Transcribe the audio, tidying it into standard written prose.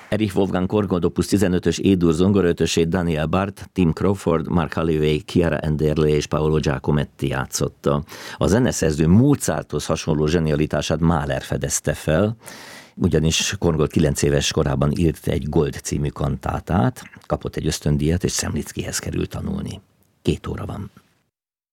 Erich Wolfgang Korgold Opus 15-ös E-dur zongoraötösét Daniel Bart, Tim Crawford, Mark Holloway, Chiara Enderle és Paolo Giacometti játszotta. A zeneszerző Mozarthoz hasonló zsenialitását Mahler fedezte fel, ugyanis Korgold 9 éves korában írt egy Gold című kantátát, kapott egy ösztöndíjat, és Szemlickihez került tanulni. 2 óra van.